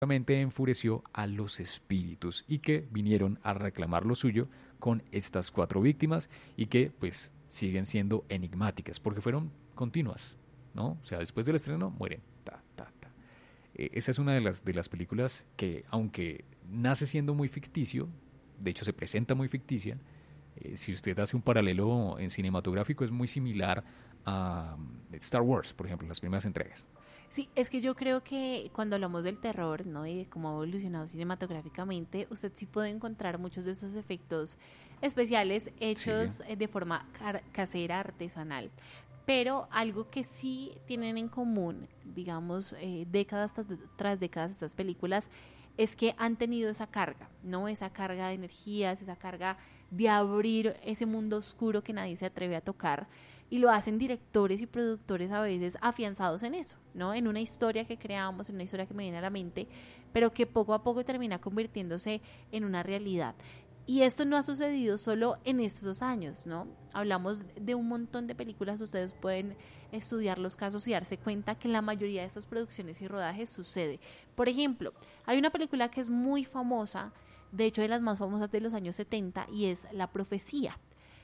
enfureció a los espíritus y que vinieron a reclamar lo suyo con estas cuatro víctimas y que pues siguen siendo enigmáticas porque fueron continuas, ¿no? O sea, después del estreno mueren. Ta, ta, ta. Esa es una de las películas que, aunque nace siendo muy ficticio, de hecho se presenta muy ficticia, si usted hace un paralelo en cinematográfico es muy similar a Star Wars, por ejemplo, las primeras entregas. Sí, es que yo creo que cuando hablamos del terror, ¿no? Y de cómo ha evolucionado cinematográficamente, usted sí puede encontrar muchos de esos efectos especiales Sí, hechos de forma casera, artesanal. Pero algo que sí tienen en común, digamos, décadas tras décadas estas películas, es que han tenido esa carga, ¿no? Esa carga de energías, esa carga de abrir ese mundo oscuro que nadie se atreve a tocar y lo hacen directores y productores a veces afianzados en eso, ¿no? En una historia que creamos, en una historia que me viene a la mente, pero que poco a poco termina convirtiéndose en una realidad. Y esto no ha sucedido solo en estos 2 años, ¿no? Hablamos de un montón de películas, ustedes pueden estudiar los casos y darse cuenta que en la mayoría de estas producciones y rodajes sucede. Por ejemplo, hay una película que es muy famosa, de hecho de las más famosas de los años 70, y es La Profecía.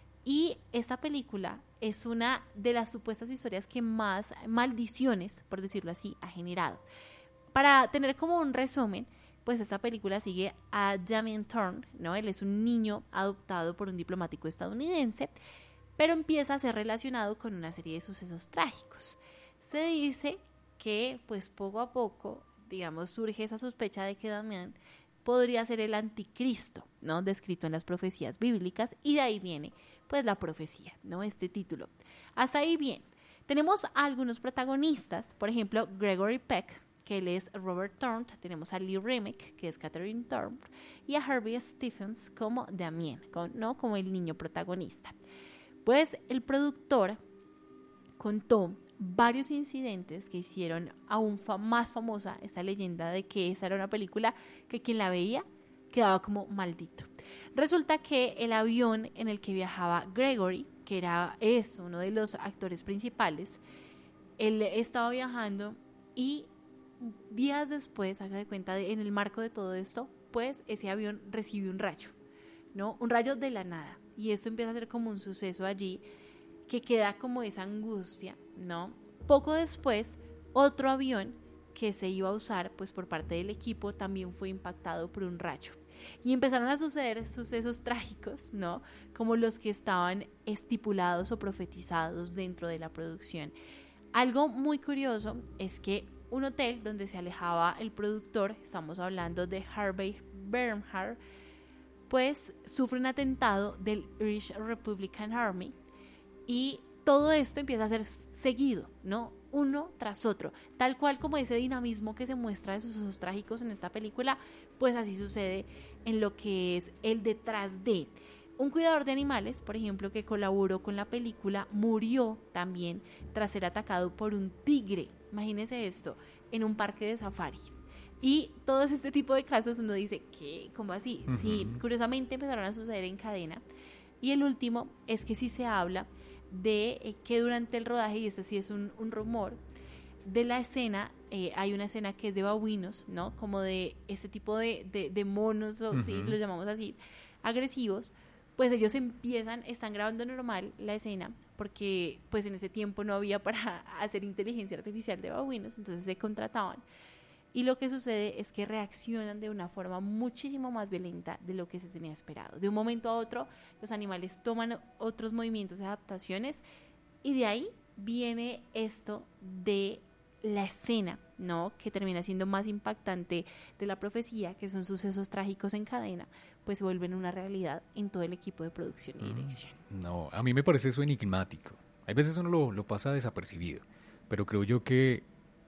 Y esta película es una de las supuestas historias que más maldiciones, por decirlo así, ha generado. Para tener como un resumen, pues esta película sigue a Damien Thorn, ¿no? Él es un niño adoptado por un diplomático estadounidense, pero empieza a ser relacionado con una serie de sucesos trágicos. Se dice que, pues poco a poco, digamos, surge esa sospecha de que Damien podría ser el anticristo, ¿no? Descrito en las profecías bíblicas, y de ahí viene, pues, la profecía, ¿no? Este título. Hasta ahí bien. Tenemos a algunos protagonistas, por ejemplo, Gregory Peck, que él es Robert Thorne, tenemos a Lee Remick, que es Catherine Thorne, y a Harvey Stephens como Damien, ¿no? Como el niño protagonista. Pues el productor contó varios incidentes que hicieron aún más famosa esa leyenda de que esa era una película que quien la veía quedaba como maldito. Resulta que el avión en el que viajaba Gregory, que es uno de los actores principales, él estaba viajando y días después, haga de cuenta, en el marco de todo esto, pues ese avión recibió un rayo, ¿no? Un rayo de la nada. Y esto empieza a ser como un suceso allí que queda como esa angustia, ¿no? Poco después, otro avión que se iba a usar pues por parte del equipo también fue impactado por un rayo. Y empezaron a suceder sucesos trágicos, ¿no? Como los que estaban estipulados o profetizados dentro de la producción. Algo muy curioso es que un hotel donde se alejaba el productor, estamos hablando de Harvey Bernhard, pues sufre un atentado del Irish Republican Army y todo esto empieza a ser seguido, ¿no? Uno tras otro, tal cual como ese dinamismo que se muestra de sucesos trágicos en esta película, pues así sucede en lo que es el detrás de. Un cuidador de animales, por ejemplo, que colaboró con la película, murió también tras ser atacado por un tigre. Imagínense esto, en un parque de safari. Y todo este tipo de casos uno dice, ¿qué? ¿Cómo así? uh Sí, -huh. curiosamente empezaron a suceder en cadena. Y el último es que sí se habla de que durante el rodaje, y este sí es un rumor, de la escena, hay una escena que es de babuinos, ¿no? Como de ese tipo de monos, o sí, los llamamos así, agresivos. Pues ellos están grabando normal la escena, porque pues en ese tiempo no había para hacer inteligencia artificial de babuinos, entonces se contrataban. Y lo que sucede es que reaccionan de una forma muchísimo más violenta de lo que se tenía esperado. De un momento a otro, los animales toman otros movimientos y adaptaciones, y de ahí viene esto de la escena, ¿no? Que termina siendo más impactante de la profecía, que son sucesos trágicos en cadena, pues se vuelven una realidad en todo el equipo de producción y dirección. No, a mí me parece eso enigmático. Hay veces uno lo pasa desapercibido, pero creo yo que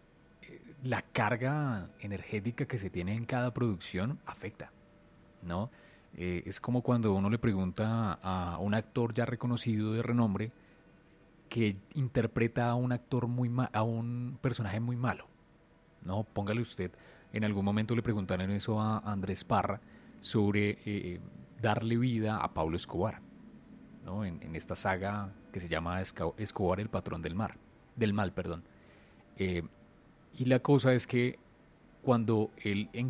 la carga energética que se tiene en cada producción afecta, ¿no? Es como cuando uno le pregunta a un actor ya reconocido de renombre que interpreta a un actor a un personaje muy malo, ¿no? Póngale usted, en algún momento le preguntaron eso a Andrés Parra sobre darle vida a Pablo Escobar, ¿no? En esta saga que se llama Escobar el patrón del mal, perdón. Y la cosa es que cuando él